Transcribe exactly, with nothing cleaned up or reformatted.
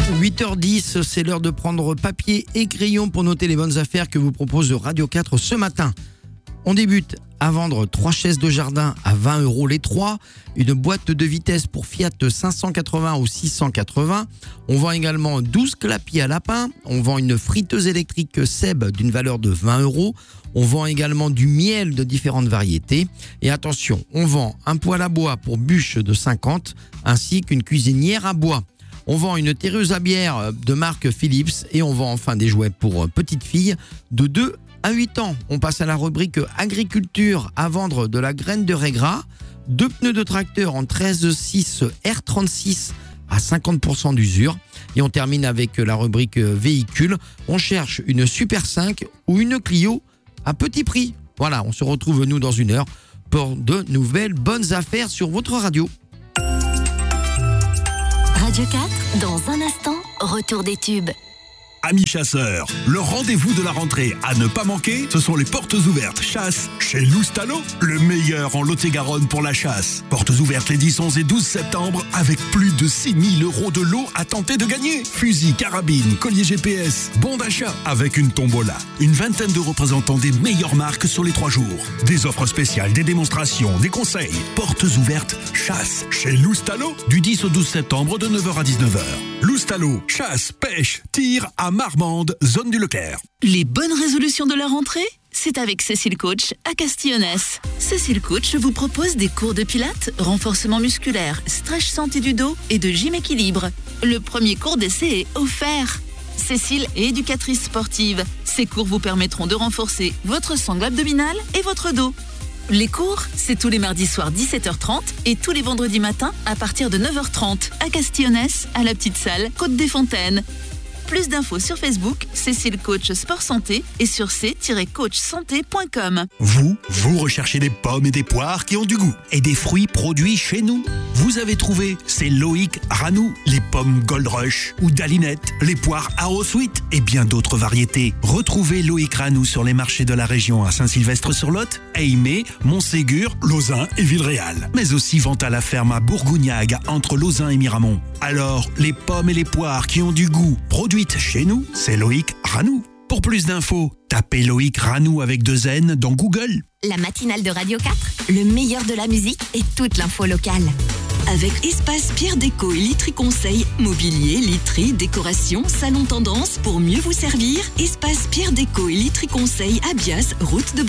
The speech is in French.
huit heures dix, c'est l'heure de prendre papier et crayon pour noter les bonnes affaires que vous propose Radio quatre ce matin. On débute à vendre trois chaises de jardin à vingt euros les trois, une boîte de vitesse pour Fiat cinq cent quatre-vingts ou six cent quatre-vingts. On vend également douze clapiers à lapin. On vend une friteuse électrique Seb d'une valeur de vingt euros. On vend également du miel de différentes variétés. Et attention, on vend un poêle à bois pour bûche de cinquante ainsi qu'une cuisinière à bois. On vend une terreuse à bière de marque Philips et on vend enfin des jouets pour petites filles de deux à huit ans. On passe à la rubrique agriculture, à vendre de la graine de raigra, deux pneus de tracteur en treize six R trente-six à cinquante pour cent d'usure. Et on termine avec la rubrique véhicule. On cherche une Super cinq ou une Clio à petit prix. Voilà, on se retrouve nous dans une heure pour de nouvelles bonnes affaires sur votre radio. Radio quatre, dans un instant, retour des tubes. Amis chasseurs, le rendez-vous de la rentrée à ne pas manquer, ce sont les portes ouvertes chasse chez Loustalo, le meilleur en Lot-et-Garonne pour la chasse. Portes ouvertes les dix, onze et douze septembre avec plus de six mille euros de lot à tenter de gagner. Fusils, carabines, collier G P S, bon d'achat avec une tombola. Une vingtaine de représentants des meilleures marques sur les trois jours. Des offres spéciales, des démonstrations, des conseils. Portes ouvertes chasse chez Loustalo du dix au douze septembre de neuf heures à dix-neuf heures. Loustalo, chasse, pêche, tir à Marmande, zone du Leclerc. Les bonnes résolutions de la rentrée, c'est avec Cécile Coach à Castillonnès. Cécile Coach vous propose des cours de pilates, renforcement musculaire, stretch santé du dos et de gym équilibre. Le premier cours d'essai est offert. Cécile est éducatrice sportive. Ces cours vous permettront de renforcer votre sangle abdominale et votre dos. Les cours, c'est tous les mardis soirs dix-sept heures trente et tous les vendredis matins à partir de neuf heures trente à Castillonnès, à la petite salle Côte des Fontaines. Plus d'infos sur Facebook, Cécile Coach Sport Santé et sur c tiret coach santé point com. Vous, vous recherchez des pommes et des poires qui ont du goût et des fruits produits chez nous. Vous avez trouvé, c'est Loïc Ranou, les pommes Gold Rush ou Dalinette, les poires Arrow Sweet et bien d'autres variétés. Retrouvez Loïc Ranou sur les marchés de la région à Saint-Sylvestre-sur-Lot, Aimé, Montségur, Lausanne et Villeréal. Mais aussi vente à la ferme à Bourgougnac entre Lausanne et Miramont. Alors, les pommes et les poires qui ont du goût, produits chez nous, c'est Loïc Ranou. Pour plus d'infos, tapez Loïc Ranou avec deux N dans Google. La matinale de Radio quatre, le meilleur de la musique et toute l'info locale. Avec Espace Pierre Déco et Literie Conseil, mobilier, literie, décoration, salon tendance pour mieux vous servir. Espace Pierre Déco et Literie Conseil à Bias, route de